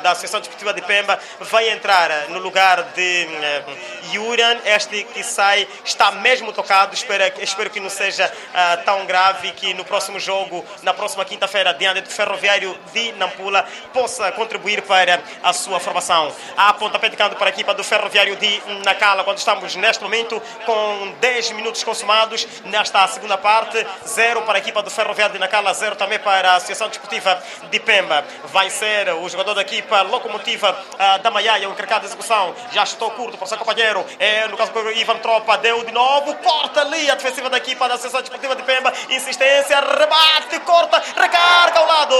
da Associação Desportiva de Pemba vai entrar no lugar de Yurian. Este que sai está mesmo tocado. Espero que não seja tão grave, que no próximo jogo, na próxima quinta-feira, diante do Ferroviário de Nampula, possa contribuir para a sua formação. Há pontapé de canto para a equipa do Ferroviário de Nacala, quando estamos neste momento com 10 minutos consumados nesta segunda parte. 0 para a equipa do Ferroviário de Nacala, 0 também para a Associação Desportiva de Pemba. Vai ser o jogador da equipa Locomotiva da Maiaia, o encarregado de execução. Já estou curto para o seu companheiro. No caso do Ivan Tropa, deu de novo, corta ali a defensiva da equipa da Associação Desportiva de Pemba. Insistência, rebate, corta, recarga ao lado.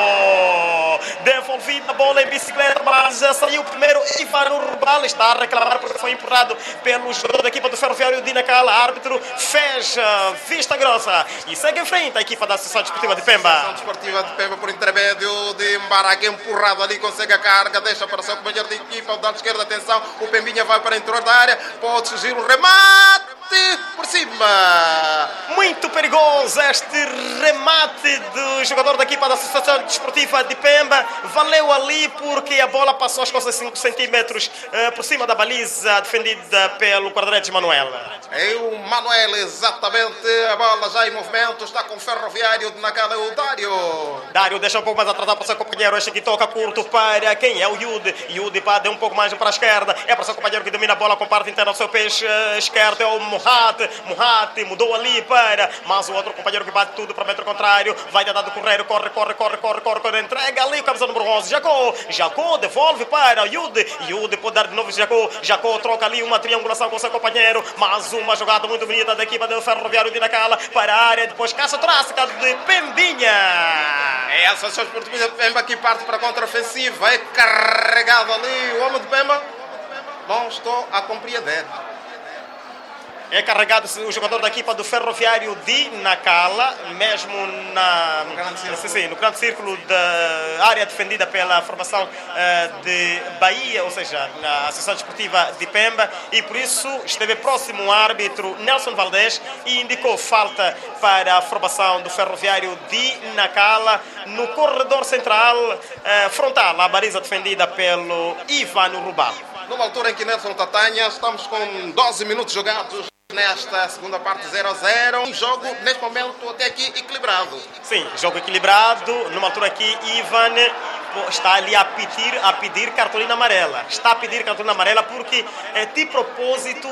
Devolvida a bola em bicicleta, mas já saiu primeiro. Ivan Urbal está a reclamar porque foi empurrado pelo jogador da equipa do Ferroviário de Nacala. Árbitro fez vista grossa e segue em frente a equipa da Associação Desportiva de Pemba. A Associação Desportiva de Pemba, por intermédio de Mbaraca, empurrado ali, consegue a carga, deixa para o seu companheiro de equipa, o lado esquerdo, atenção, o Pembinha vai para o interior da área, pode surgir um remate por cima. Muito perigoso este remate do jogador da equipa da Associação Desportiva de Pemba. Valeu ali porque a bola passou as costas 5 centímetros por cima da baliza defendida pelo guarda-redes Manuel. É o Manuel, exatamente. A bola já em movimento, está com o Ferroviário de Nacala, o Dário. Dário deixa um pouco mais atrasado para o seu companheiro. Este aqui toca curto para quem é o Yudi. Yudi deu um pouco mais para a esquerda. É para o seu companheiro que domina a bola com parte interna do seu peixe esquerdo. É o Muhat mudou ali para mais o outro companheiro que bate tudo para o metro contrário. Vai tentar de correr, corre, entrega ali o camisa número 11, Jacó devolve para o Yudi pode dar de novo Jacó troca ali uma triangulação com o seu companheiro. Mais uma jogada muito bonita da equipa do Ferroviário de Nacala para a área, depois caça torácica de Pembinha. É a Associação Desportiva de Pemba que parte para a contra-ofensiva. É carregado ali o homem de Pemba. Não estou a compreender. É carregado o jogador da equipa do Ferroviário de Nacala, mesmo no grande círculo da área defendida pela formação de Bahia, ou seja, na Associação Desportiva de Pemba, e por isso esteve próximo o árbitro Nelson Valdez e indicou falta para a formação do Ferroviário de Nacala no corredor central, frontal à baliza defendida pelo Ivan Rubal. Numa altura em que Nelson Tatanha, estamos com 12 minutos jogados nesta segunda parte, 0-0. Um jogo, neste momento, até aqui equilibrado. Sim, jogo equilibrado. Numa altura aqui, Ivan está ali a pedir cartolina amarela. Está a pedir cartolina amarela porque, de propósito,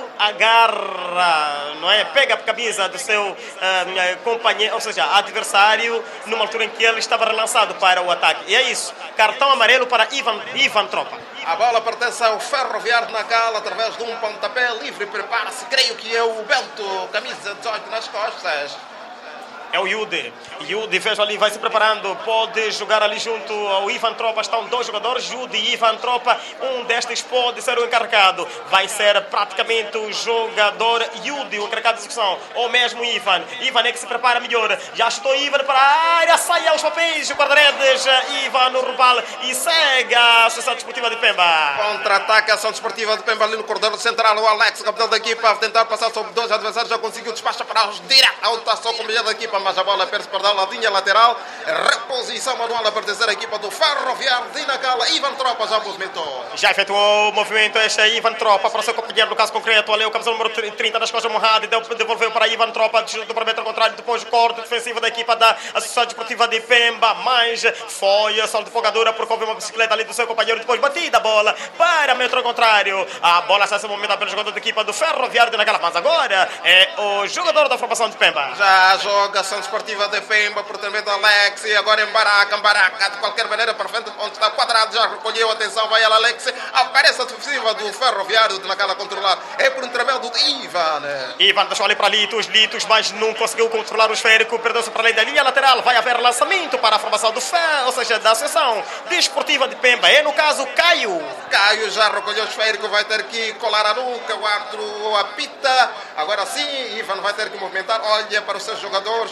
agarra, não é? Pega a camisa do seu companheiro, ou seja, adversário, numa altura em que ele estava relançado para o ataque. E é isso. Cartão amarelo para Ivan Tropa. A bola pertence ao Ferroviário de Nacala através de um pontapé livre. Prepara-se, creio que é o Bento, camisa 18 nas costas. É o Yudi, vejo ali, vai se preparando, pode jogar ali junto ao Ivan Tropa. Estão dois jogadores, Yudi e Ivan Tropa. Um destes pode ser o encarregado. Vai ser praticamente o jogador Yudi, o encarregado de execução, ou mesmo Ivan. Ivan é que se prepara melhor. Já estou Ivan para a área, sai aos papéis, o guarda-redes Ivan Urbal, e segue a Associação Desportiva de Pemba. Contra-ataque a Associação Desportiva de Pemba ali no corredor central. O Alex, capitão da equipa, a tentar passar sobre dois adversários, já conseguiu despachar para os direto. Onde está só o companheiro da equipa, mas a bola perde-se para a linha lateral. Reposição manual a pertencer à equipa do Ferroviário de Nacala. Ivan Tropa já movimentou. Já efetuou o movimento este Ivan Tropa para o seu companheiro, no caso concreto, ali o camisa número 30 das costas, Mohad, devolveu para Ivan Tropa, do parametro contrário, depois o corte defensivo da equipa da Associação Desportiva de Pemba, mas foi a salto de folgadura porque houve uma bicicleta ali do seu companheiro, depois batida a bola para o metro contrário. A bola está a ser movimentada pelo jogador da equipa do Ferroviário de Nacala, mas agora é o jogador da formação de Pemba. Já joga a Associação Desportiva de Pemba por intermédio do Alex, e agora em Mbaraca de qualquer maneira para frente, onde está quadrado, já recolheu, atenção, vai ela Alex, aparece a defensiva do Ferroviário de Nacala a controlar, é por intermédio de Ivan deixou ali para Litos, mas não conseguiu controlar o esférico, perdeu-se para além da linha lateral. Vai haver lançamento para a formação do ou seja, da Associação Desportiva de Pemba, é no caso Caio já recolheu o esférico, vai ter que colar a nuca, o árbitro apita, agora sim, Ivan vai ter que movimentar, olha para os seus jogadores,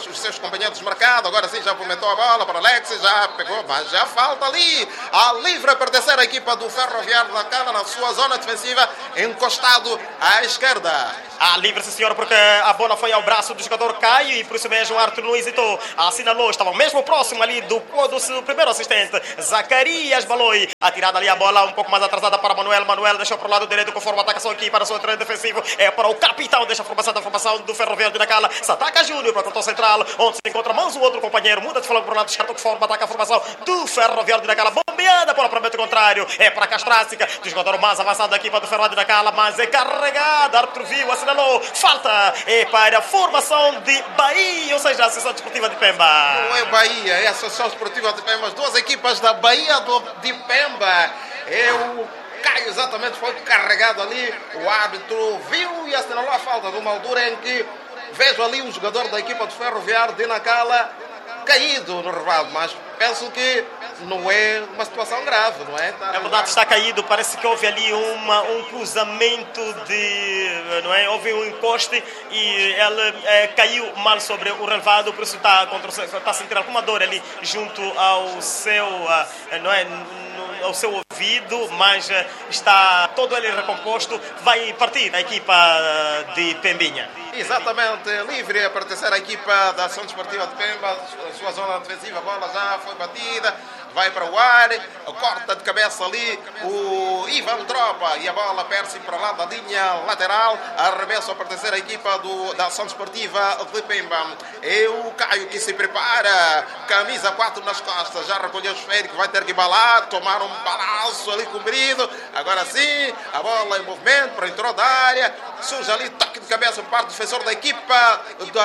os seus companheiros de mercado. Agora sim já fomentou a bola para Alex, já pegou, mas já falta ali a livre a pertencer à equipa do Ferroviário de Nacala na sua zona defensiva, encostado à esquerda. A livre, sim senhora, porque a bola foi ao braço do jogador Caio e por isso mesmo o Arthur não hesitou, assinalou, estava mesmo próximo ali do seu primeiro assistente, Zacarias Baloi. Atirada ali a bola um pouco mais atrasada para Manuel. Manuel deixou para o lado direito conforme ataca a sua equipe para o seu treino defensivo. É para o capitão, deixa a formação do Ferroviário de Nacala. Sataka Júnior para o cantor central, onde se encontra mais um outro companheiro. Muda de flanco para o lado esquerdo conforme ataca a formação do Ferroviário de Nacala. Bombeada para o prometo contrário. É para a Castrássica, do jogador mais avançado da equipa do Ferroviário de Nacala, mas é carregada. Arthur viu, assinalou. Falta é para a formação de Bahia, ou seja, a Associação Desportiva de Pemba. Não é Bahia, é a Associação Desportiva de Pemba. As duas equipas da Bahia de Pemba. É o Caio exatamente, foi carregado ali. O árbitro viu e assinalou a falta de uma altura em que vejo ali um jogador da equipa do Ferroviário de Nacala caído no relvado, mas penso que não é uma situação grave, não é? É verdade, está caído, parece que houve ali um cruzamento não é? Houve um encoste e ele caiu mal sobre o relvado, por isso está a sentir alguma dor ali junto ao seu, não é? Ao seu ouvido, mas está todo ele recomposto. Vai partir a equipa de Pembinha. Exatamente, livre a pertencer à equipa da Ação Desportiva de Pemba, a sua zona defensiva, a bola já foi batida, vai para o ar, corta de cabeça ali o Ivan Tropa e a bola perde-se para lá da linha lateral, arremesso a pertencer à equipa da Ação Desportiva de Pemba. É o Caio que se prepara, camisa 4 nas costas, já recolheu o esférico, vai ter que balar, tomar um balanço ali comprido. Agora sim, a bola em movimento para entrou da área, surge ali toque de cabeça por parte do defensor da equipa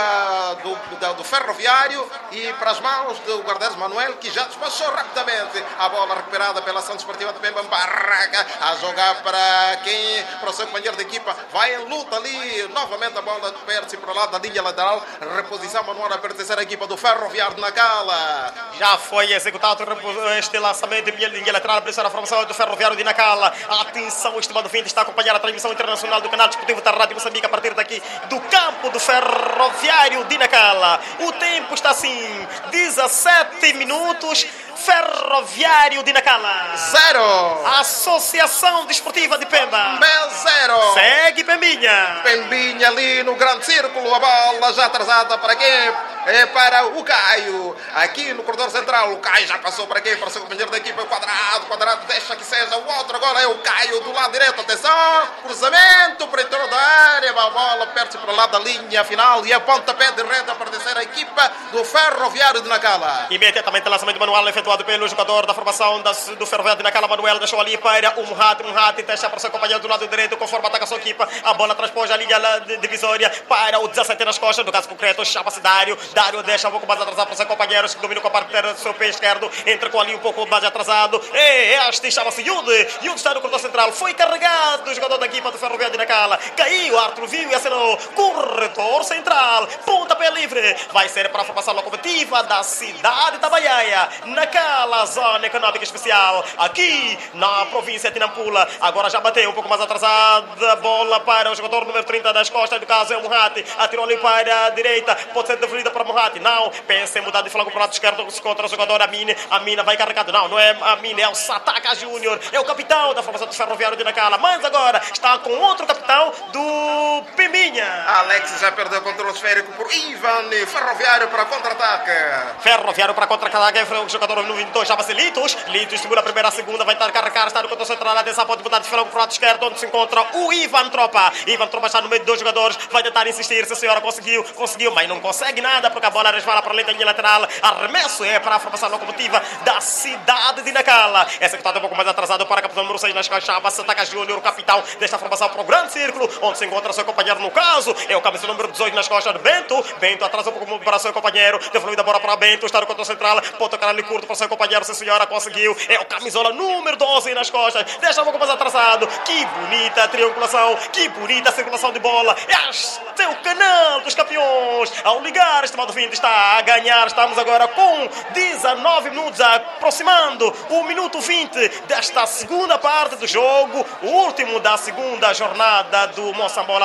do Ferroviário e para as mãos do guarda-redes Manuel, que já despachou rapidamente a bola recuperada pela Ação Desportiva de Pemba. Barraca a jogar para o seu companheiro de equipa, vai em luta ali, novamente a bola perde-se para o lado da linha lateral, reposição manual a pertencer à equipa do Ferroviário de Nacala. Já foi executado este lançamento de linha lateral, por isso a formação do Ferroviário de Nacala. Atenção, o estimado ouvinte, está a acompanhar a transmissão internacional do canal desportivo da Rádio Moçambique a partir daqui do campo do Ferroviário de Nacala. O tempo está assim, 17 minutos. Ferroviário de Nacala 0. Associação Desportiva de Pemba 0. Segue Pembinha. Pembinha ali no grande círculo, a bola já atrasada para quem? É para o Caio. Aqui no corredor central, o Caio já passou para quem? Para o seu companheiro da equipa, quadrado, deixa que seja o outro. Agora é o Caio do lado direito, atenção, cruzamento para entrou da área, a bola perde-se para o lado da linha final e a pontapé de rede a pertencer à equipa do Ferroviário de Nacala. Imediatamente lançamento manual efetuado pelo jogador da formação do Ferroviário de Nacala. Manuel deixou ali para o Muhati deixa para o seu companheiro do lado direito conforme ataca a sua equipa. A bola transpõe a linha divisória para o 17 nas costas, no caso concreto chama-se Dário deixa um pouco mais atrasado para o seu companheiro, que domina com a parte do seu pé esquerdo, entra com ali um pouco mais atrasado. Este chama-se Yudi está no corredor central, foi carregado o jogador da equipa do Ferroviário de Nacala, caiu, Arthur viu e assinou, corredor central, pontapé livre, vai ser para a formação locomotiva da cidade da Bahia, Nacala, zona econômica especial, aqui na província de Nampula. Agora já bateu um pouco mais atrasada, bola para o jogador número 30 das costas, do caso é o Muhati, atirou ali para a direita, pode ser devolvida para Muhati, não, pensa em mudar de flanco para o lado esquerdo contra o jogador Amine vai carregado, não é Amine, é o Sataka Júnior, é o capitão da formação do Ferroviário de Nacala, mas agora está com outro capitão do Pembinha. Alex já perdeu o controle esférico por Ivan, Ferroviário para contra-ataque. Ferroviário para contra-ataque, o jogador número 22 chama-se Litos segura a primeira, a segunda, vai tentar carregar, está no controle central, atenção, pode mudar de flanco para o lado esquerdo, onde se encontra o Ivan Tropa está no meio de dois jogadores, vai tentar insistir, se a senhora conseguiu, mas não consegue nada, porque a bola resvala para além da linha lateral, arremesso é para a formação locomotiva da cidade de Nacala, executado um pouco mais atrasado para o capitão número 6 nas costas, Sataka Júnior, o capitão desta formação para o grande círculo, onde se encontra seu companheiro, no caso, é o camisa número 18 nas costas do Bento atrasa um pouco para seu companheiro, devolvida a bola para Bento, está no controle central, pode tocar ali curto para seu companheiro, se a senhora conseguiu, é o camisola número 12 nas nas costas, deixa a boca mais atrasado. Que bonita triangulação, que bonita circulação de bola. Este é o canal dos campeões. Ao ligar, estimado ouvinte, está a ganhar. Estamos agora com 19 minutos, aproximando o minuto 20 desta segunda parte do jogo, o último da segunda jornada do Moçambola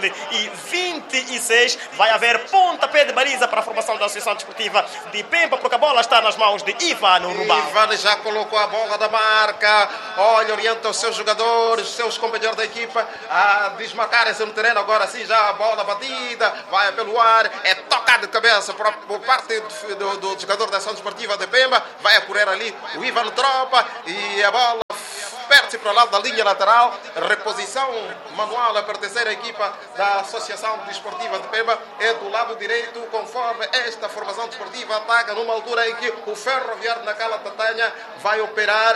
2026. Vai haver pontapé de baliza para a formação da Associação Desportiva de Pemba, porque a bola está nas mãos de Ivan Urbão. Ivan já colocou a bola da marca. Olha, orienta os seus jogadores, os seus companheiros da equipa a desmarcarem-se no terreno. Agora sim, já a bola batida, vai pelo ar, é tocada de cabeça por parte do jogador da Ação Desportiva de Pemba. Vai a correr ali o Ivan Tropa e a bola perde-se para o lado da linha lateral. Reposição manual a pertencer à equipa da Associação Desportiva de Pemba é do lado direito, conforme esta formação desportiva ataca numa altura em que o Ferroviário de Nacala Tatanha vai operar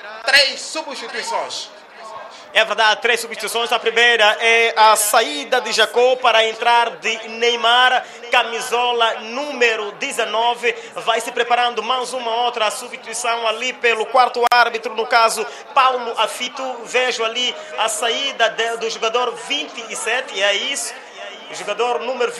3 substituições. É verdade, 3 substituições. A primeira é a saída de Jacó para a entrada de Neymar, camisola número 19. Vai se preparando mais uma outra substituição ali pelo quarto árbitro, no caso Paulo Afito. Vejo ali a saída do jogador 27, é isso? O jogador número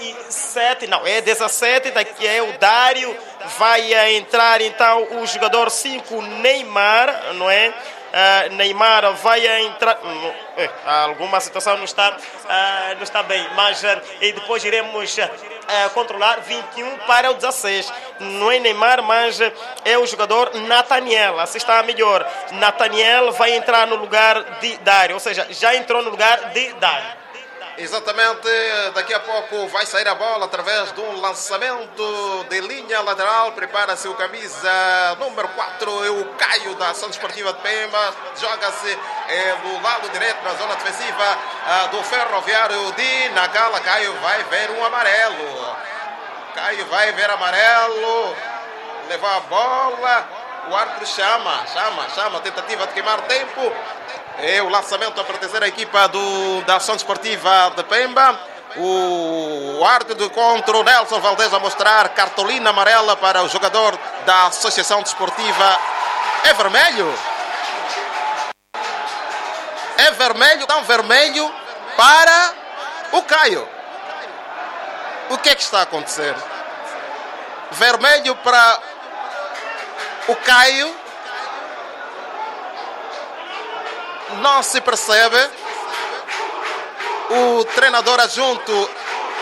27, não, é 17, daqui é o Dário. Vai entrar então o jogador 5, Neymar, não é? Neymar vai entrar. Alguma situação não está bem, mas e depois iremos controlar 21 para o 16. Não é Neymar, mas é o jogador Nathaniel. Assim está melhor. Nathaniel vai entrar no lugar de Dário, ou seja, já entrou no lugar de Dário. Exatamente, daqui a pouco vai sair a bola através de um lançamento de linha lateral. Prepara-se o camisa número 4, é o Caio da Ação Desportiva de Pemba. Joga-se do lado direito na zona defensiva do Ferroviário de Nacala. Caio vai ver um amarelo. Caio vai ver amarelo. Levar a bola. O árbitro chama. Tentativa de queimar tempo. É o lançamento a pertencer à equipa da Ação Desportiva de Pemba. O árbitro do encontro, Nelson Valdez, a mostrar cartolina amarela para o jogador da Associação Desportiva. É vermelho? É vermelho, tão vermelho para o Caio. O que é que está a acontecer? Vermelho para o Caio. Não se percebe. O treinador adjunto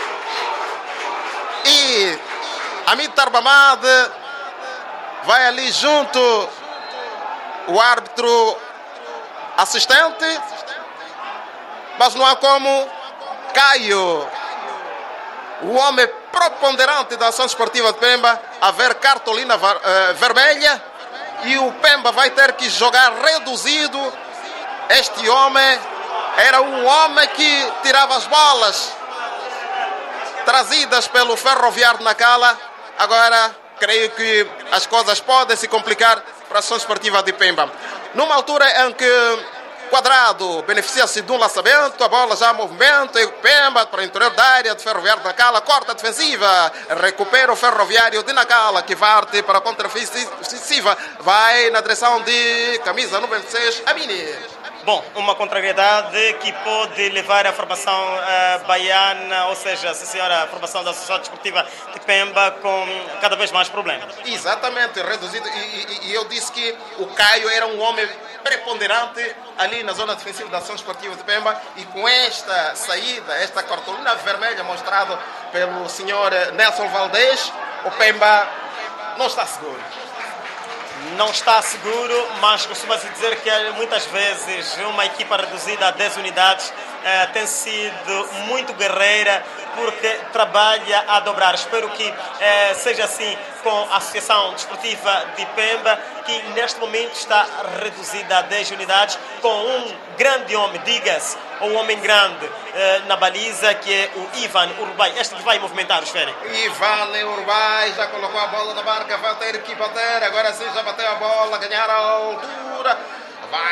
e Hamid Tarbamad vai ali junto o árbitro assistente, mas não há como. Caio, o homem preponderante da Ação Desportiva de Pemba, haver cartolina vermelha e o Pemba vai ter que jogar reduzido. Este homem era um homem que tirava as bolas trazidas pelo Ferroviário de Nacala. Agora, creio que as coisas podem se complicar para a Ação Desportiva de Pemba. Numa altura em que Quadrado beneficia-se de um lançamento, a bola já em movimento, e o Pemba para o interior da área de Ferroviário de Nacala, corta a defensiva, recupera o Ferroviário de Nacala, que parte para a contra-ofensiva, vai na direção de camisa número 6, Amini. Bom, uma contrariedade que pode levar a formação baiana, ou seja, a formação da Associação Desportiva de Pemba com cada vez mais problemas. Exatamente, reduzido. E eu disse que o Caio era um homem preponderante ali na zona defensiva da Ação Desportiva de Pemba, e com esta saída, esta cartolina vermelha mostrada pelo senhor Nelson Valdez, o Pemba não está seguro. Não está seguro, mas costuma-se dizer que muitas vezes uma equipa reduzida a 10 unidades tem sido muito guerreira porque trabalha a dobrar. Espero que seja assim com a Associação Desportiva de Pemba, que neste momento está reduzida a 10 unidades, com um grande homem, diga-se, um homem grande na baliza, que é o Ivan Urbay. Este que vai movimentar o esférico. Ivan Urbay já colocou a bola na marca, vai ter que bater, agora sim já bateu a bola, ganhar a altura. Vai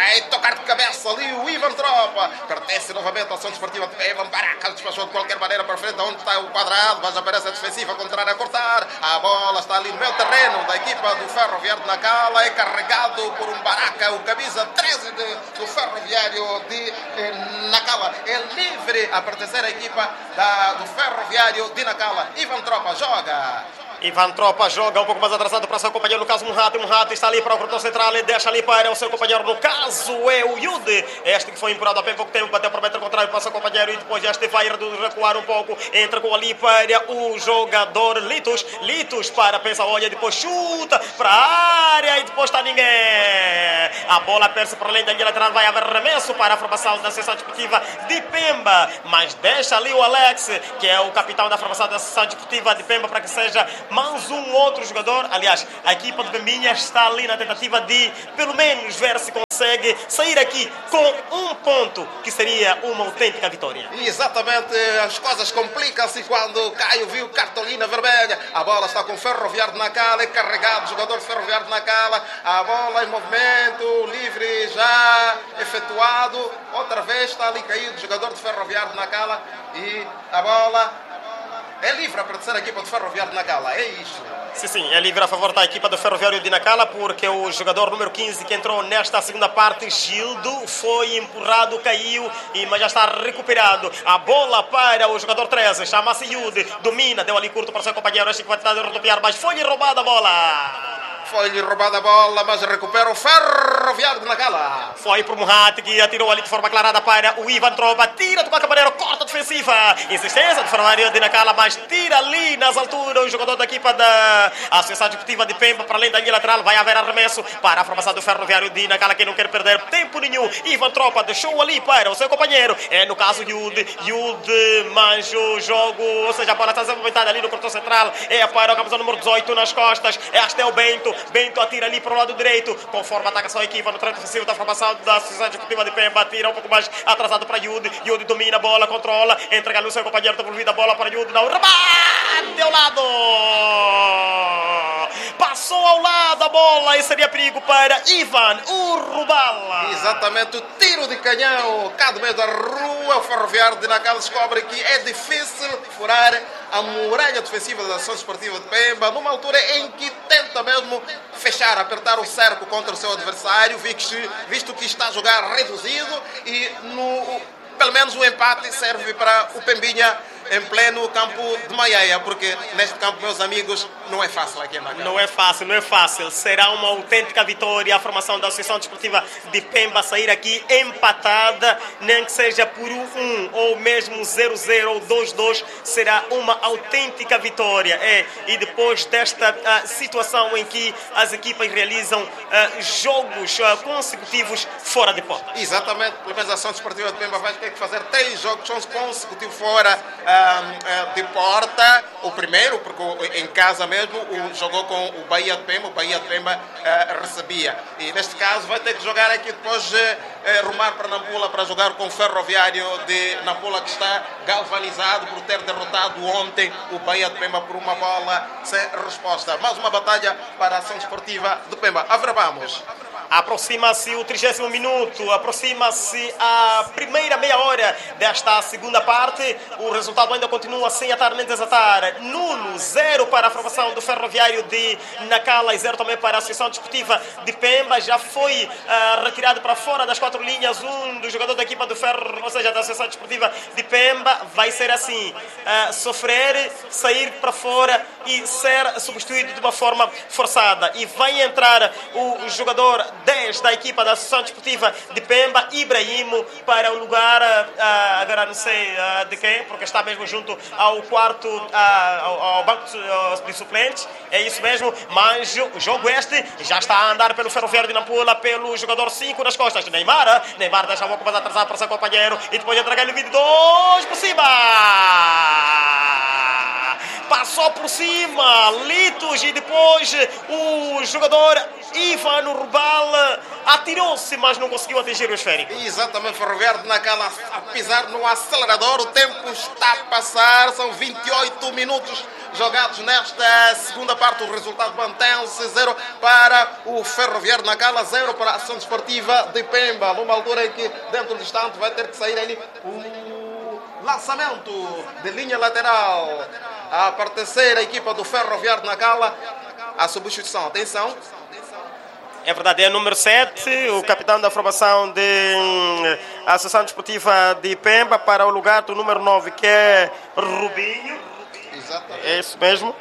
vai tocar de cabeça ali o Ivan Tropa. Pertence novamente à ação desportiva de Pemba. Baraca despachou de qualquer maneira para frente, onde está o quadrado, mas aparece a defensiva contrária a cortar. A bola está ali no meio terreno da equipa do Ferroviário de Nacala. É carregado por um Baraca, o camisa 13 do Ferroviário de Nacala. É livre a pertencer à equipa do Ferroviário de Nacala. Ivan Tropa joga. Ivan Tropa joga um pouco mais atrasado para seu companheiro, no caso Munhati. Munhati está ali para o corredor central e deixa ali para o seu companheiro, no caso é o Yude. Este que foi empurrado há bem pouco tempo, bateu para o metro contrário para o seu companheiro e depois este vai recuar um pouco. Entra com ali para o jogador Litos. Litos para pensa, olha, depois chuta para a área e depois está ninguém. A bola perde-se para além da linha lateral, vai haver arremesso para a formação da Associação Desportiva de Pemba. Mas deixa ali o Alex, que é o capitão da formação da Associação Desportiva de Pemba, para que seja mais um outro jogador. Aliás, a equipa de Pembinha está ali na tentativa de pelo menos ver se consegue sair aqui com um ponto, que seria uma autêntica vitória. Exatamente, as coisas complicam-se quando Caio viu cartolina vermelha. A bola está com o Ferroviário de Nacala, é carregado o jogador de Ferroviário de Nacala. A bola em movimento, livre já efetuado. Outra vez está ali caído o jogador de Ferroviário de Nacala e a bola é livre a pertencer à equipa do Ferroviário de Nacala, é isso. Sim, é livre a favor da equipa do Ferroviário de Nacala, porque o jogador número 15 que entrou nesta segunda parte, Gildo, foi empurrado, caiu, mas já está recuperado. A bola para o jogador 13, chama-se Yude, domina, deu ali curto para o seu companheiro, este que vai tentar rodopiar, mas foi-lhe roubada a bola. Foi-lhe roubada a bola, mas recupera o Ferroviário de Nacala. Foi para o Munhati, que atirou ali de forma aclarada para o Ivan Tropa. Tira de qualquer maneira, corta a defensiva. Insistência do Ferroviário de Nacala, mas tira ali nas alturas o jogador da equipa da Associação Desportiva de Pemba para além da linha lateral. Vai haver arremesso para a formação do Ferroviário de Nacala, que não quer perder tempo nenhum. Ivan Tropa deixou ali para o seu companheiro. É no caso Yude. Yude manja o jogo, ou seja, a bola está desenvolvida ali no corredor central. É para o camisa número 18 nas costas. Este é o Bento. Bento atira ali para o lado direito, conforme ataca a sua equipa no treino defensivo da formação da Associação Desportiva de Pemba. Atira um pouco mais atrasado para Yude. Yude domina a bola, controla, entrega ali o seu companheiro, devolvida a bola para Yude. Não, remate ao lado! Passou ao lado a bola e seria perigo para Ivan Urrubala. Exatamente, o tiro de canhão cá do meio da rua. O Ferroviário de Nacala descobre que é difícil furar a muralha defensiva da Associação Desportiva de Pemba, numa altura em que tenta mesmo fechar, apertar o cerco contra o seu adversário, visto que está a jogar reduzido e pelo menos o empate serve para o Pembinha em pleno campo de Maieia, porque neste campo, meus amigos, não é fácil aqui em Nacala. Não é fácil. Será uma autêntica vitória a formação da Associação Desportiva de Pemba sair aqui empatada, nem que seja por 1 ou mesmo 0-0 ou 2-2, será uma autêntica vitória. E depois desta situação em que as equipas realizam jogos consecutivos fora de porta. Exatamente, pelo menos a Associação Desportiva de Pemba vai ter que fazer 3 jogos consecutivos fora de porta. O primeiro, porque em casa mesmo jogou com o Bahia de Pemba. O Bahia de Pemba recebia, e neste caso vai ter que jogar aqui depois rumar para Nampula para jogar com o Ferroviário de Nampula, que está galvanizado por ter derrotado ontem o Bahia de Pemba por uma bola sem resposta. Mais uma batalha para a Ação Desportiva de Pemba. Averbamos. Aproxima-se o 30º minuto, aproxima-se a primeira meia hora desta segunda parte. O resultado ainda continua sem atar nem desatar. Nuno, 0 para a formação do Ferroviário de Nacala e 0 também para a Associação Desportiva de Pemba. Já foi retirado para fora das 4 linhas um do jogador da equipa do Ferro, ou seja, da Associação Desportiva de Pemba. Vai ser assim, sofrer, sair para fora e ser substituído de uma forma forçada. E vai entrar o jogador 10 da equipa da Associação Desportiva de Pemba, Ibrahimo, para o lugar, agora não sei de quem, porque está mesmo junto ao quarto, ao banco de suplentes, é isso mesmo, mas o jogo este já está a andar pelo Ferroviário de Nampula, pelo jogador 5 nas costas, Neymar deixa um pouco mais atrasado para seu companheiro, e depois entrega ele 22 por cima! Passou por cima, Litos, e depois o jogador Ivan Urrubala atirou-se, mas não conseguiu atingir o esférico. Exatamente, Ferroviário de Nacala a pisar no acelerador. O tempo está a passar, são 28 minutos jogados nesta segunda parte. O resultado mantém-se 0 para o Ferroviário de Nacala, 0 para a Ação Desportiva de Pemba. Numa altura em que, dentro do instante, vai ter que sair ali o lançamento de linha lateral a pertencer à equipa do Ferroviário de Nacala. A substituição, atenção. É verdade, é o número 7, o capitão da formação de Associação Desportiva de Pemba, para o lugar do número 9, que é Rubinho. Exatamente. É isso mesmo.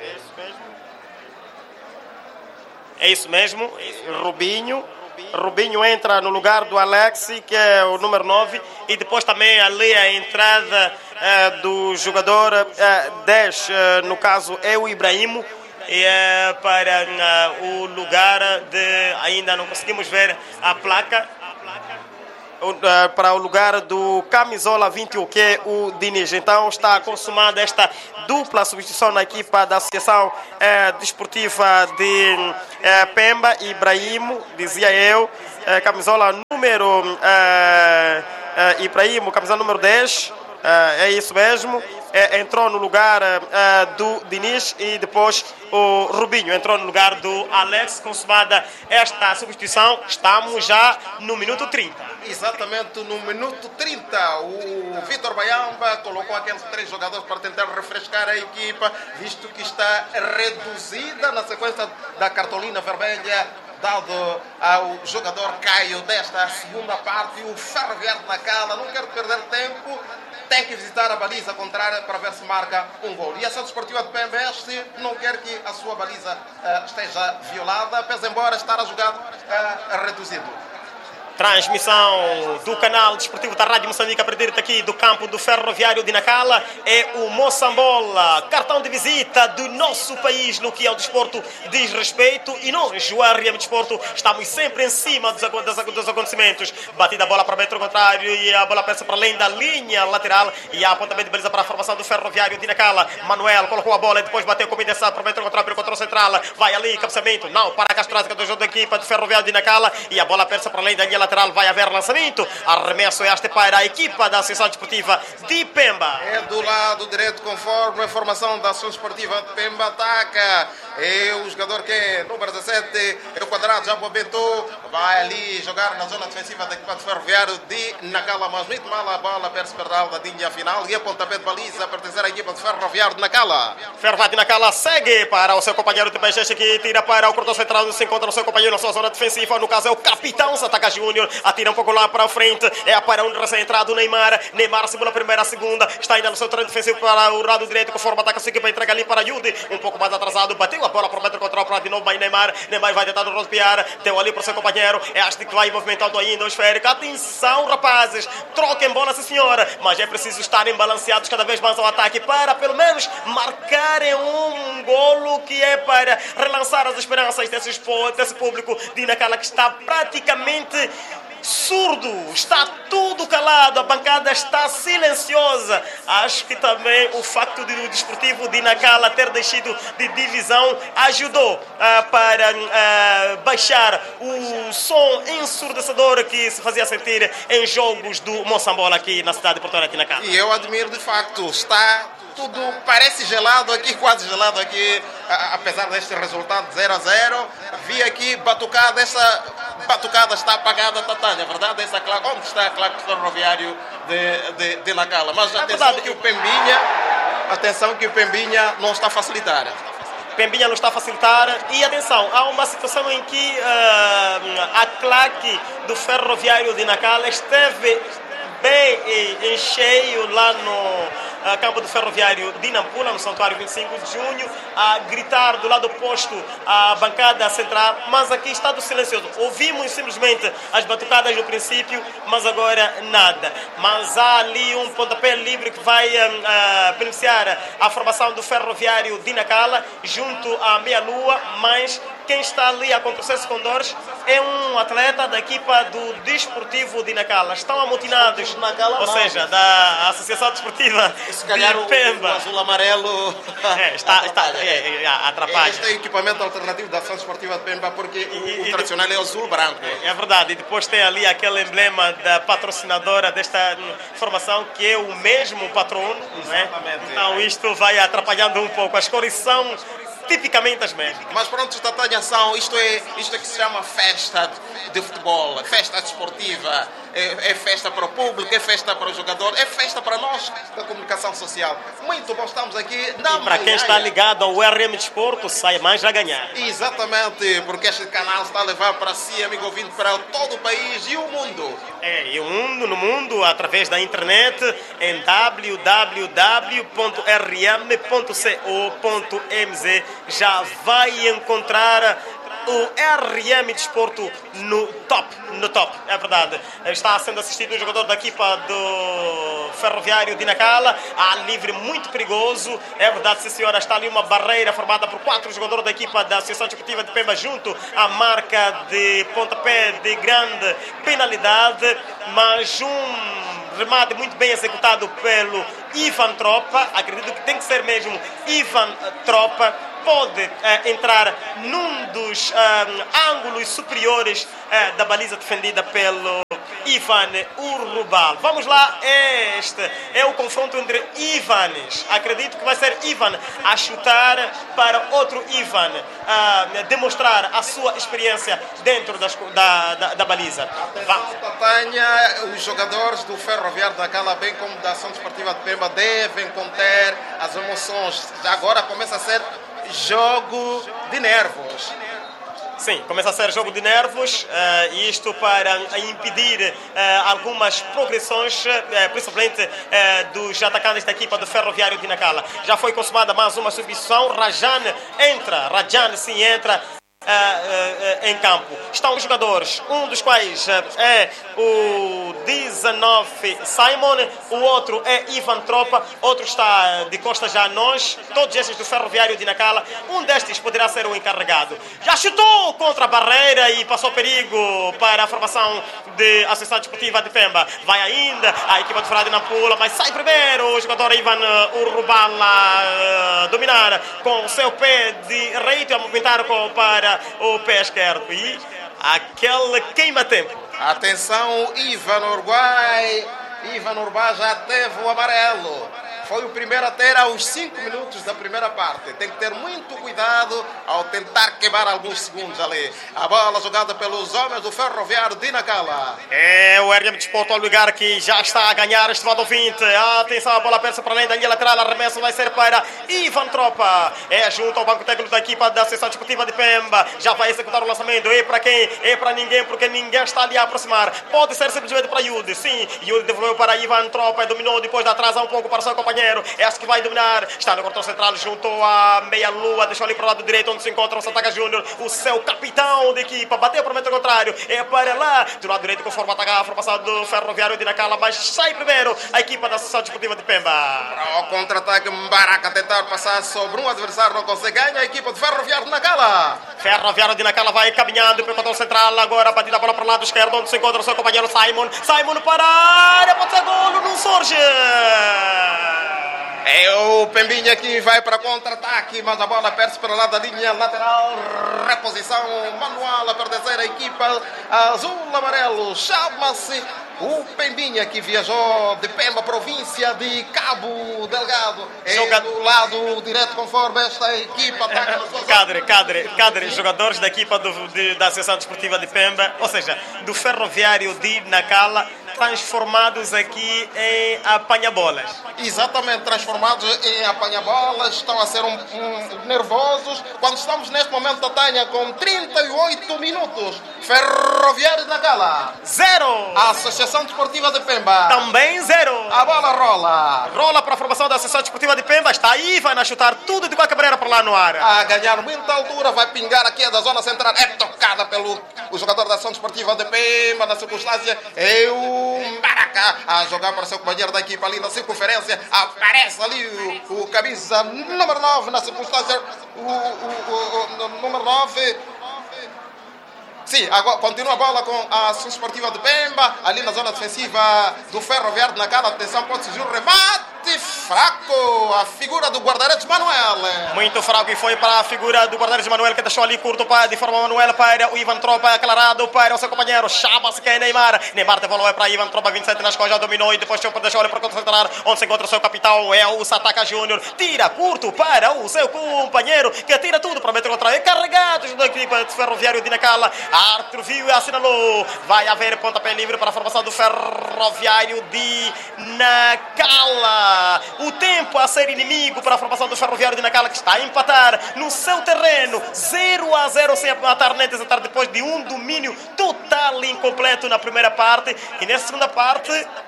É isso mesmo, Rubinho. Rubinho entra no lugar do Alexi, que é o número 9, e depois também ali a entrada do jogador 10, no caso é o Ibrahimo. E é para o lugar de... Ainda não conseguimos ver a placa. Para o lugar do camisola 21, que é o Diniz. Então está consumada esta dupla substituição na equipa da Associação Desportiva de Pemba. Ibrahimo, dizia eu, camisola número Ibrahimo, camisola número 10, é isso mesmo. Entrou no lugar do Diniz, e depois o Rubinho entrou no lugar do Alex. Consumada esta substituição, estamos já no minuto 30. Exatamente, no minuto 30, o Vitor Baiamba colocou aqueles 3 jogadores para tentar refrescar a equipa, visto que está reduzida na sequência da cartolina vermelha dado ao jogador Caio desta segunda parte. O Ferroviário de Nacala não quer perder tempo, tem que visitar a baliza contrária para ver se marca um gol. E a Ação Desportiva de Pemba não quer que a sua baliza esteja violada, pese embora estar a jogar reduzido. Transmissão do canal desportivo da Rádio Moçambique a partir daqui do campo do Ferroviário de Nacala. É o Moçambola, cartão de visita do nosso país no que ao desporto diz respeito. E nós, o RM Desporto, estamos sempre em cima dos acontecimentos. Batida a bola para o metro contrário e a bola passa para além da linha lateral. E a apontamento de baliza para a formação do Ferroviário de Nacala. Manuel colocou a bola e depois bateu com intenção para o metro contrário, para o controle central. Vai ali, cabeceamento, não, para a Castrósica do jogo da equipa do Ferroviário de Nacala. E a bola passa para além da linha lateral, vai haver lançamento. Arremesso este para a equipa da Associação Desportiva de Pemba. É do lado direito, conforme a formação da Associação Desportiva de Pemba. Ataca é o jogador que é número 17, é o quadrado, já Bento, vai ali jogar na zona defensiva da equipa do Ferroviário de Nacala, mas muito mal a bola, perto da linha final, e a pontapé de baliza a pertencer à equipa do Ferroviário de Nacala. Ferroviário de Nacala segue para o seu companheiro de Peixes, que tira para o cortão central, se encontra o seu companheiro na sua zona defensiva, no caso é o capitão Sataka Júnior, atira um pouco lá para a frente, é para onde recém-entrado o Neymar simula a primeira, a segunda, está ainda no seu terreno defensivo para o lado direito, conforme ataca a sua equipa, entrega ali para Yudi, um pouco mais atrasado, bateu a bola para o metro controle para de novo, mas Neymar vai tentar rodopiar, deu ali para o seu companheiro, é este que vai movimentando ainda o esférico. Atenção, rapazes, troquem bola, sim senhora, mas é preciso estarem balanceados cada vez mais ao ataque para pelo menos marcarem um golo, que é para relançar as esperanças desse público de Nacala, que está praticamente surdo, está tudo calado, a bancada está silenciosa. Acho que também o facto de o Desportivo de Nacala ter descido de divisão ajudou para baixar o som ensurdecedor que se fazia sentir em jogos do Moçambola aqui na cidade de Porto Alegre, Nacala. E eu admiro, de facto, está tudo, parece gelado aqui, quase gelado aqui, apesar deste resultado 0-0. Vi aqui batucada, essa batucada está apagada, Tatá, é verdade? Essa claque, onde está a claque ferroviário de Nacala? Mas atenção que o Pembinha não está a facilitar. Pembinha não está a facilitar, e atenção, há uma situação em que a claque do Ferroviário de Nacala esteve bem em cheio lá no campo do Ferroviário de Nampula, no Santuário 25 de Junho, a gritar do lado oposto à bancada central, mas aqui está do silencioso. Ouvimos simplesmente as batucadas no princípio, mas agora nada. Mas há ali um pontapé livre que vai beneficiar a formação do Ferroviário de Nacala, junto à meia-lua, mas quem está ali a acontecer-se com dores é um atleta da equipa do Desportivo de Nacala. Estão amotinados, ou seja, da Associação Desportiva de Pemba. O azul-amarelo atrapalha. Este é o equipamento alternativo da Associação Desportiva de Pemba, porque o tradicional é o azul-branco. É verdade, e depois tem ali aquele emblema da patrocinadora desta formação, que é o mesmo patrono. Exatamente. Então isto vai atrapalhando um pouco. As cores são tipicamente as mesmas. Mas pronto, Tatanha, isto é que se chama festa de futebol, festa desportiva, é festa para o público, é festa para o jogador, é festa para nós da comunicação social. Muito bom, estamos aqui na Para quem está ligado ao RM Desporto, sai mais a ganhar. Exatamente, porque este canal está a levar para si, amigo ouvinte, para todo o país e o mundo. E o mundo, no mundo, através da internet, em www.rm.co.mz, já vai encontrar o RM Desporto no top, é verdade. Está sendo assistido um jogador da equipa do Ferroviário de Nacala, a livre muito perigoso, é verdade, sim senhora, está ali uma barreira formada por 4 jogadores da equipa da Associação Desportiva de Pemba junto à marca de pontapé de grande penalidade, mas um remate muito bem executado pelo Ivan Tropa, acredito que tem que ser mesmo Ivan Tropa, pode entrar num dos ângulos superiores da baliza defendida pelo Ivan Urrubal. Vamos lá, este é o confronto entre Ivanes. Acredito que vai ser Ivan a chutar para outro Ivan demonstrar a sua experiência dentro da baliza. Tatanha, os jogadores do Ferroviário da Nacala, bem como da Ação Desportiva de Pemba, devem conter as emoções. Agora começa a ser jogo de nervos. Sim, começa a ser jogo de nervos, isto para impedir algumas progressões, principalmente dos atacantes da equipa do Ferroviário de Nacala. Já foi consumada mais uma substituição, Rajan entra em campo. Estão os jogadores, um dos quais é o 19 Simon, o outro é Ivan Tropa, outro está de costas já a nós, todos estes do Ferroviário de Nacala. Um destes poderá ser o encarregado. Já chutou contra a barreira e passou perigo para a formação de Associação Desportiva de Pemba. Vai ainda a equipa do Frade na pula, mas sai primeiro o jogador Ivan Urrubala dominar com o seu pé direito a movimentar para o pé esquerdo e aquele queima-tempo. Atenção, Ivan Urbay já teve o amarelo. Foi o primeiro a ter aos 5 minutos da primeira parte. Tem que ter muito cuidado ao tentar queimar alguns segundos ali. A bola jogada pelos homens do Ferroviário de Nacala. É o RM Desporto ao lugar que já está a ganhar, estimado ouvinte. Atenção, a bola pensa para além da linha lateral. A remessa vai ser para Ivan Tropa. É junto ao banco técnico da equipa da Associação Desportiva de Pemba. Já vai executar o lançamento. É para quem? É para ninguém, porque ninguém está ali a aproximar. Pode ser simplesmente para Yudi. Sim, Yudi devolveu para Ivan Tropa. Dominou depois de atrasar um pouco para o seu companheiro. É este que vai dominar. Está no cortão central junto à meia-lua. Deixou ali para o lado direito onde se encontra o Santaka Júnior, o seu capitão de equipa. Bateu para o metro contrário. É para lá. Do lado direito conforme atacar a formação do Ferroviário de Nacala. Mas sai primeiro a equipa da Associação Desportiva de Pemba. Para o contra-ataque, Mbaraka tentar passar sobre um adversário. Não consegue. Ganha a equipa do Ferroviário de Nacala. Ferroviário de Nacala vai caminhando para o cortão central. Agora a batida a bola para o lado esquerdo onde se encontra o seu companheiro Simon. Simon para a área. Pode ser golo. Não surge. É o Pembinha que vai para contra-ataque, mas a bola perde para lá da linha lateral. Reposição manual a pertencer à equipa azul-amarelo. Chama-se o Pembinha, que viajou de Pemba, província de Cabo Delgado. É do lado direto, conforme esta equipa ataca na sua Cadre, jogadores da equipa da Associação Desportiva de Pemba, ou seja, do Ferroviário de Nacala, transformados aqui em apanha-bolas. Exatamente, transformados em apanha-bolas, estão a ser nervosos. Quando estamos neste momento, Tatanha, com 38 minutos, Ferroviário de Nacala 0. A Associação Desportiva de Pemba também 0. A bola rola para a formação da Associação Desportiva de Pemba. Está aí, vai a chutar tudo de qualquer maneira para lá no ar. A ganhar muita altura, vai pingar aqui da zona central. É tocada pelo jogador da Ação Desportiva de Pemba. Na circunstância, é o Mbaraka a jogar para o seu companheiro da equipa ali na circunferência. Aparece ali o camisa número 9 na circunstância. O número 9 Sim, agora continua a bola com a Associação Esportiva de Pemba, ali na zona defensiva do Ferroviário de Nacala. Atenção, pode surgir um remate fraco. A figura do guarda-redes Manuel. Muito fraco e foi para a figura do guarda-redes Manuel, que deixou ali curto de forma Manuel para o Ivan Tropa, aclarado para o seu companheiro. Chama-se que é Neymar. Neymar devolve para Ivan Tropa, 27 nas costas, dominou e depois deixou ele para concentrar, onde se encontra o seu capitão, é o Sataka Júnior. Tira curto para o seu companheiro, que tira tudo para meter contra ele. Carregados da equipe do Ferroviário de Nacala. Árbitro viu e assinalou. Vai haver pontapé livre para a formação do Ferroviário de Nacala. O tempo a ser inimigo para a formação do Ferroviário de Nacala, que está a empatar no seu terreno 0-0 sem matar nem desatar, depois de um domínio total e incompleto na primeira parte. E nessa segunda parte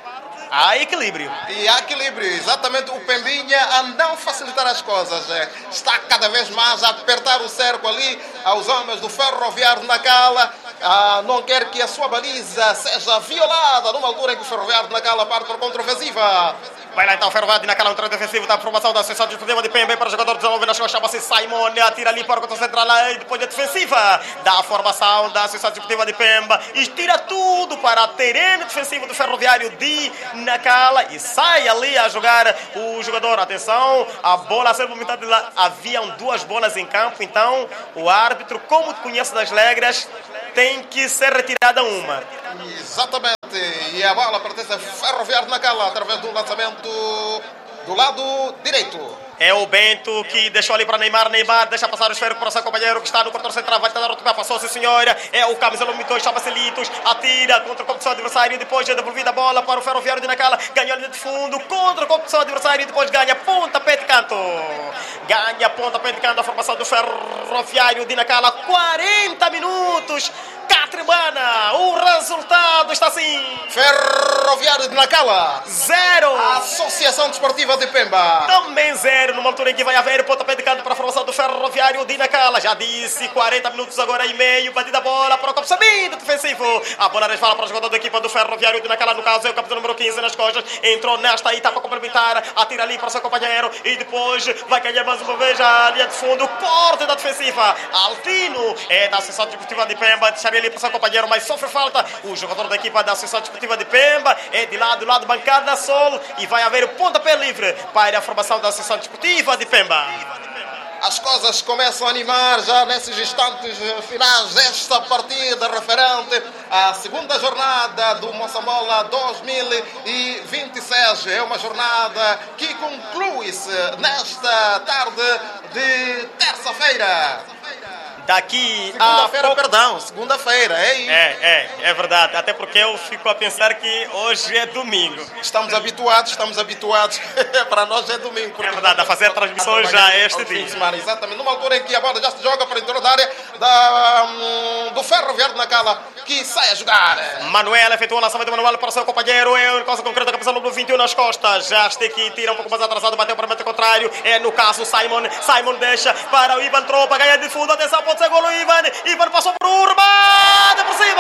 há equilíbrio. E há equilíbrio, exatamente. O Pembinha a não facilitar as coisas. Está cada vez mais a apertar o cerco ali aos homens do Ferroviário de Nacala. Não quer que a sua baliza seja violada numa altura em que o Ferroviário de Nacala parte para a contra-ofensiva. Vai lá então o Ferroviário de Nacala, um treino defensivo da formação da Associação Desportiva de Pemba para o jogador 19 nas costas, chama-se Simon, atira ali para o contra central e depois da defensiva da formação da Associação Desportiva de Pemba e tira tudo para o terreno defensivo do Ferroviário de Nacala e sai ali a jogar o jogador. Atenção, a bola a ser movimentada de lá. Haviam duas bolas em campo, então o árbitro, como conhece das regras, tem que ser retirada uma. Exatamente. E a bola pertence ao Ferroviário de Nacala através do lançamento do lado direito. É o Bento que deixou ali para Neymar. Neymar deixa passar o esférico para o seu companheiro que está no corredor central. Vai tentar rotubar. Passou-se, senhora. É o camisa número 2, chama-se Litos. Atira contra a competição adversária. Depois é devolvida a bola para o Ferroviário de Nacala. Ganha a linha de fundo contra a competição adversária. E depois ganha pontapé de canto. Ganha pontapé de canto a formação do Ferroviário de Nacala. 40 minutos. Catribana. O resultado está assim: Ferroviário de Nacala 0. Associação Desportiva de Pemba também 0. Numa altura em que vai haver pontapé de canto para a formação do Ferroviário de Nacala. Já disse, 40 minutos agora e meio. Batida a bola para o complemento defensivo. A bola resvala para o jogador da equipa do Ferroviário de Nacala. No caso é o capitão número 15 nas costas. Entrou nesta etapa complementar. Atira ali para o seu companheiro. E depois vai ganhar mais uma vez a linha de fundo. Corte da defensiva. Altino é da Associação Desportiva de Pemba. Deixaria ali para o seu companheiro, mas sofre falta. O jogador da equipa da Associação Desportiva de Pemba é de lado bancada Sol. E vai haver pontapé livre para a formação da Associação Desportiva de Pemba. As coisas começam a animar já nesses instantes finais desta partida referente à segunda jornada do Moçambola 2026. É uma jornada que conclui-se nesta tarde de terça-feira. Daqui segunda-feira, segunda-feira, é isso. É verdade, até porque eu fico a pensar que hoje é domingo. Estamos habituados, para nós é domingo. É verdade, a fazer transmissões já este dia. Exatamente, numa altura em que a bola já se joga para dentro da área do Ferroviário de Nacala, que sai a jogar. Manuel efetua o lançamento de Manuel para o seu companheiro, é uma coisa concreta, cabeça número 21 nas costas. Já está aqui, tira um pouco mais atrasado, bateu para o metro contrário, é no caso Simon deixa para o Ivan Tropa, ganha de fundo, atenção, pode ser golo Ivan passou por um remate por cima.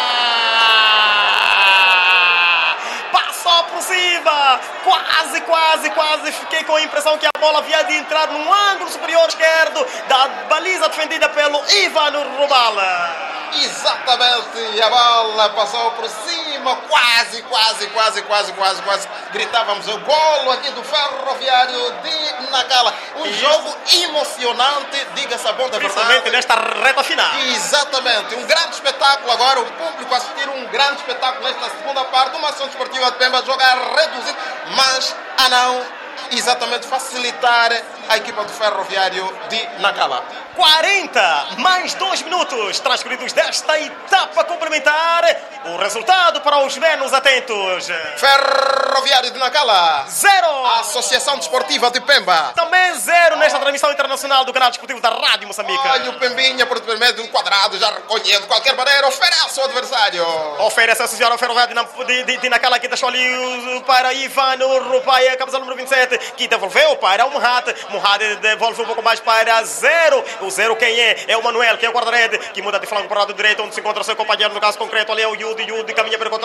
Passou por cima. Quase fiquei com a impressão que a bola havia de entrar no ângulo superior esquerdo da baliza defendida pelo Ivan Rubala. Exatamente, e a bola passou por cima, quase. Gritávamos o golo aqui do Ferroviário de Nacala. Jogo emocionante, diga-se a bom da verdade. Principalmente nesta reta final. Exatamente, um grande espetáculo agora, o público assistir um grande espetáculo nesta segunda parte. Uma ação desportiva de Pemba joga reduzido, mas a não exatamente facilitar a equipa do Ferroviário de Nacala. 40 mais 2 minutos transcorridos desta etapa complementar. O resultado para os menos atentos: Ferroviário de Nacala 0. Associação Desportiva de Pemba também 0 nesta transmissão internacional do canal desportivo da Rádio Moçambique. Olha o Pembinha por intermédio do quadrado, já recolhendo de qualquer maneira, oferece ao adversário. Oferece a senhora Ferroviário de Nacala, que deixou ali para Ivan Rupaia, camisa número 27, que devolveu para o Muhad devolve um pouco mais para 0. O 0 quem é? É o Manuel, que é o guarda-rede, que muda de flanco para o lado direito, onde se encontra o seu companheiro, no caso concreto ali é o Yudi caminha para o contra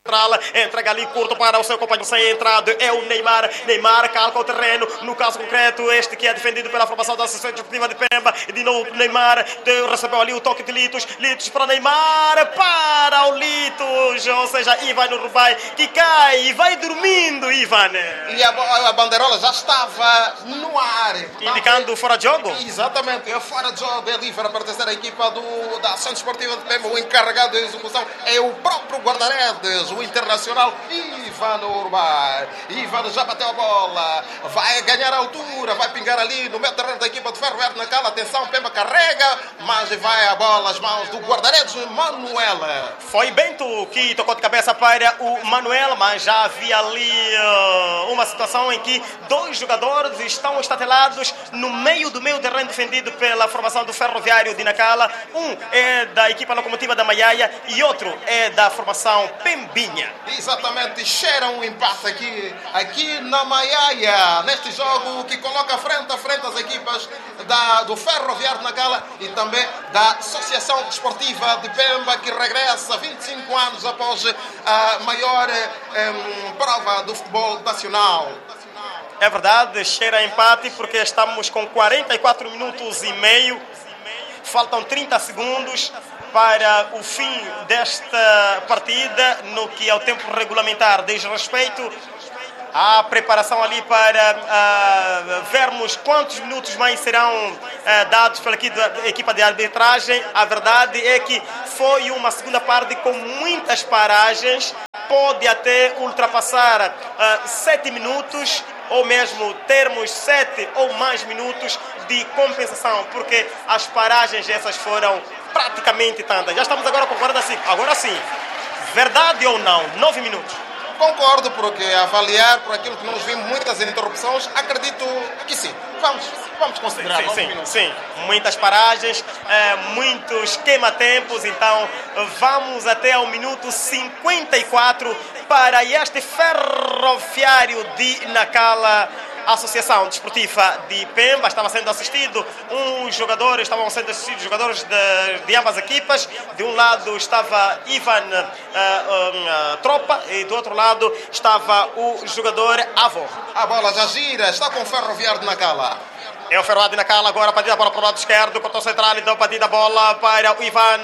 entrega ali curto para o seu companheiro sem entrada, é o Neymar. Neymar calca o terreno, no caso concreto este que é defendido pela formação da Associação Desportiva de Pemba. E de novo Neymar recebeu ali o toque de Litos para Neymar, para o Litos, ou seja, Ivan Urubai que cai e vai dormindo, Ivan. E a bandeirola já estava no ar, portanto, indicando fora de jogo? Exatamente, é fora de jogo, é livre a pertencer à equipa da Ação Desportiva de Pemba. O encarregado da execução é o próprio guarda-redes, o internacional Ivan Urubai. Ivan já bateu a bola, vai ganhar a altura, vai pingar ali no meio terreno da equipa de Ferro Verde naquela. Atenção, Pemba carrega, mas vai a bola às mãos do guarda-redes Manuel. Foi Bento que tocou de cabeça para o Manuel, mas já havia ali uma situação em que dois jogadores estão estatelados no meio do meio terreno defendido pela formação do Ferroviário de Nacala. Um é da equipa locomotiva da Maiaia e outro é da formação Pembinha. Exatamente, cheira um empate aqui na Maiaia, neste jogo que coloca frente a frente as equipas do Ferroviário de Nacala e também da Associação Desportiva de Pemba, que regressa 25 anos após a maior prova do futebol nacional. É verdade, cheira a empate porque estamos com 44 minutos e meio, faltam 30 segundos para o fim desta partida, no que é o tempo regulamentar diz respeito. A preparação ali para vermos quantos minutos mais serão dados pela equipa de arbitragem. A verdade é que foi uma segunda parte com muitas paragens, pode até ultrapassar 7 minutos ou mesmo termos 7 ou mais minutos de compensação, porque as paragens essas foram praticamente tantas. Já estamos agora com 45. Agora sim, verdade ou não? 9 minutos. Concordo, porque avaliar por aquilo que nós vimos muitas interrupções, acredito que sim. Vamos considerar. Sim. Muitas paragens, muitos queima-tempos, então vamos até ao minuto 54 para este Ferroviário de Nacala. A Associação Desportiva de Pemba estavam sendo assistidos jogadores de ambas equipas. De um lado estava Ivan Tropa e do outro lado estava o jogador Avô. A bola já gira, está com o Ferroviário de Nacala. É o Ferroviário de Nacala agora, partida a bola para o lado esquerdo, cortou central, então partida a bola para o Ivan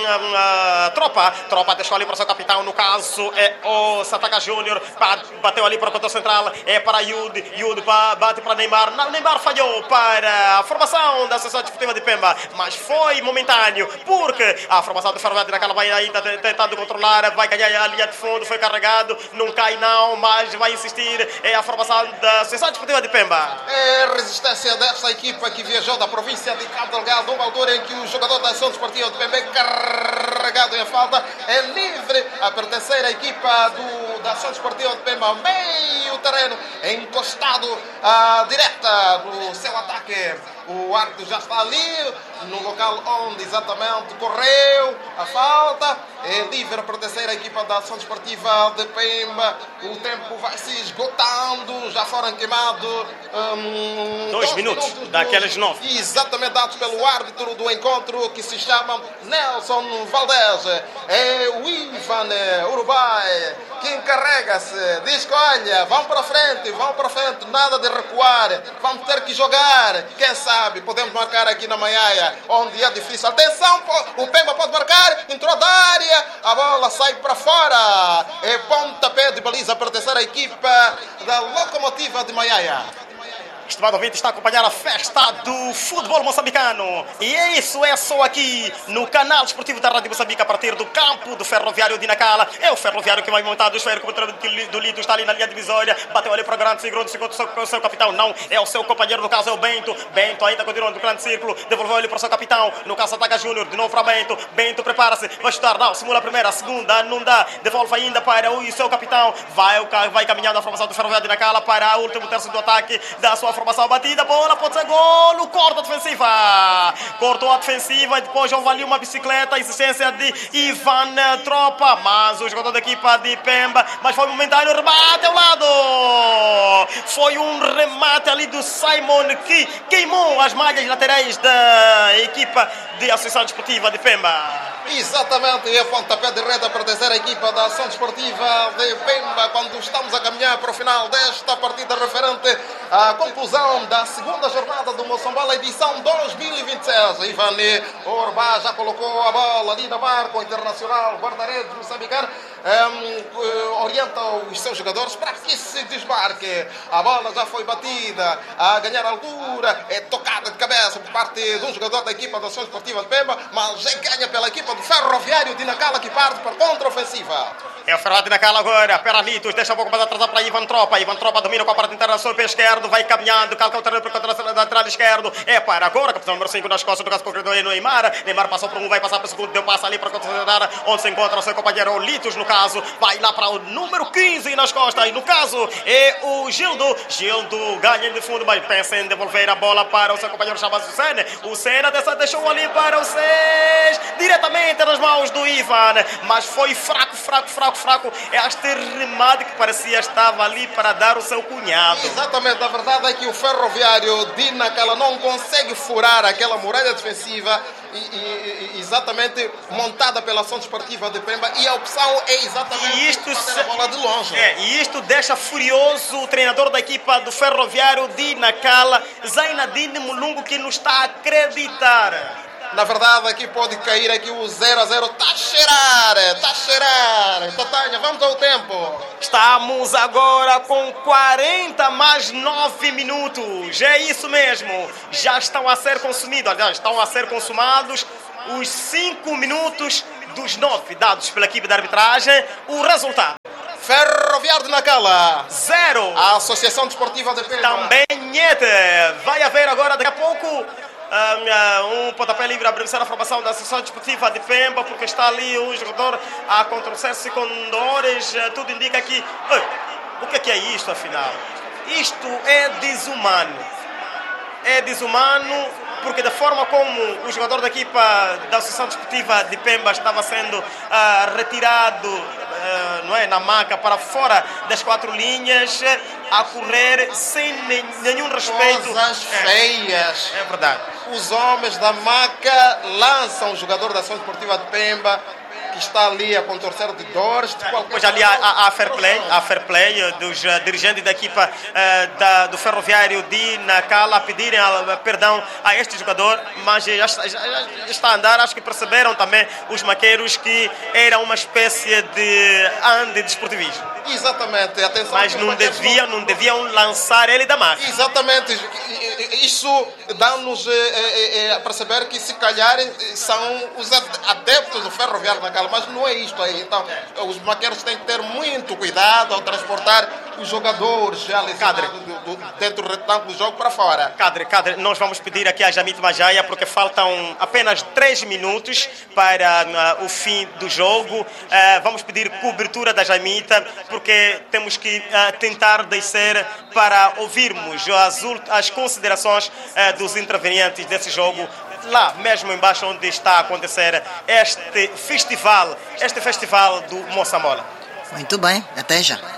Tropa. Tropa deixou ali para o seu capitão, no caso é o Sataka Júnior, bateu ali para o cortou central, é para Yud bate para Neymar. Neymar falhou para a formação da Associação Desportiva de Pemba, mas foi momentâneo, porque a formação do Ferroviário de Nacala vai ainda tentando controlar, vai ganhar a linha de fundo, foi carregado, não cai não, mas vai insistir, é a formação da Associação Desportiva de Pemba. É resistência essa equipa que viajou da província de Cabo Delgado, uma altura em que o jogador da Ação Desportiva de Pemba é carregado em falta, é livre a pertencer à equipa da Ação Desportiva de Pemba, meio terreno, encostado à direta do seu ataque. O árbitro já está ali, no local onde exatamente correu a falta. É livre a pertencer à equipa da Ação Desportiva de Pemba. O tempo vai se esgotando, já foram queimados 2 minutos daqueles 9. Exatamente, dados pelo árbitro do encontro, que se chama Nelson Valdez. É o Ivan Urubai que encarrega-se, diz que olha, vão para frente, nada de recuar, vamos ter que jogar, quem sabe podemos marcar aqui na Maiaia, onde é difícil. Atenção, o Pemba pode marcar, entrou da área, a bola sai para fora, é pontapé de baliza a pertencer à equipa da Locomotiva de Maiaia. Estimado ouvinte, está a acompanhar a festa do futebol moçambicano. E isso é só aqui no canal esportivo da Rádio Moçambique, a partir do campo do Ferroviário de Nacala. É o Ferroviário que vai montar do esférico do Lito, está ali na linha divisória. Bateu ali para o grande círculo, o seu capitão. Não, é o seu companheiro, no caso é o Bento. Bento ainda continua no grande círculo, devolveu ele para o seu capitão. No caso, Sataka Júnior, de novo para Bento. Bento prepara-se, vai chutar, não, simula a primeira, a segunda, não dá. Devolve ainda para o seu capitão. Vai caminhando a formação do Ferroviário de Nacala para o último terço do ataque da sua formação. Batida, bola, pode ser golo, corta a defensiva. Cortou a defensiva e depois houve ali uma bicicleta, a insistência de Ivan Tropa, mas o jogador da equipa de Pemba, mas foi momentâneo, rebate ao lado. Foi um remate ali do Simon que queimou as malhas laterais da equipa de Associação Desportiva de Pemba. Exatamente, e a pontapé de rede a pertencer à equipa da Ação Desportiva de Pemba, quando estamos a caminhar para o final desta partida referente à conclusão da segunda jornada do Moçambola, edição 2026. Ivani Orbá já colocou a bola ali na marca, o internacional guarda-redes moçambicano orienta os seus jogadores para que se desmarque. A bola já foi batida, a ganhar altura, é tocada de cabeça por parte de um jogador da equipa da Ação Desportiva de Pemba, mas já ganha pela equipa do Ferroviário de Nacala, que parte para a contra-ofensiva. É o Ferroviário de Nacala agora, Peralitos, deixa um pouco mais atrasar para Ivan Tropa. Ivan Tropa domina com a parte interna sobre o pé esquerdo, vai caminhando, calca o terreno para o lateral esquerdo. É para agora, capitão número 5 nas costas do caso corredor é Neymar. Neymar passou para um, vai passar para o segundo, deu passo ali para considerar onde se encontra o seu companheiro Litos, no caso, vai lá para o número 15 nas costas, e no caso é o Gildo. Gildo ganha de fundo, mas pensa em devolver a bola para o seu companheiro chamado Senna. O Senna deixou ali para o 6, diretamente nas mãos do Ivan, mas foi fraco. Este remate que parecia estava ali para dar o seu cunhado. Exatamente, a verdade é que o Ferroviário de Nacala não consegue furar aquela muralha defensiva exatamente montada pela Ação Desportiva de Pemba, e a opção é exatamente bater a bola de longe. E isto deixa furioso o treinador da equipa do Ferroviário de Nacala, Zainadine Mulungu, que não está a acreditar. Na verdade, aqui pode cair aqui o 0-0. Está a cheirar. Tatanha, vamos ao tempo. Estamos agora com 40 mais 9 minutos. É isso mesmo. Já estão a ser consumidos. Aliás, estão a ser consumados os 5 minutos dos 9 dados pela equipe de arbitragem. O resultado: Ferroviário de Nacala 0. A Associação Desportiva de Pemba também Nhete. Vai haver agora, daqui a pouco, um pontapé livre a abrir a formação da Associação Desportiva de Pemba, porque está ali um jogador a contorcer-se com dores. Tudo indica que... o que é isto, afinal? Isto é desumano. É desumano porque da forma como o jogador da equipa da Associação Desportiva de Pemba estava sendo retirado na maca para fora das 4 linhas, a correr sem nenhum respeito. Coisas feias. É verdade. Os homens da maca lançam o jogador da Ação Desportiva de Pemba, que está ali a contorcer de dores. Depois ali há fair play dos dirigentes da equipa do Ferroviário de Nacala a pedirem perdão a este jogador, mas já está a andar. Acho que perceberam também os maqueiros que era uma espécie de antidesportivismo. Exatamente. Atenção, mas não deviam lançar ele da maca. Exatamente. Isso dá-nos a perceber que se calhar são os adeptos do Ferroviário de Nacala, mas não é isto aí. Então, os maqueiros têm que ter muito cuidado ao transportar os jogadores já dentro do retângulo do jogo para fora. Cadre, nós vamos pedir aqui a Jamit Majaia, porque faltam apenas 3 minutos para o fim do jogo. Vamos pedir cobertura da Jamita, porque temos que tentar descer para ouvirmos as considerações dos intervenientes desse jogo, lá mesmo embaixo onde está a acontecer este festival do Moçambola. Muito bem, até já.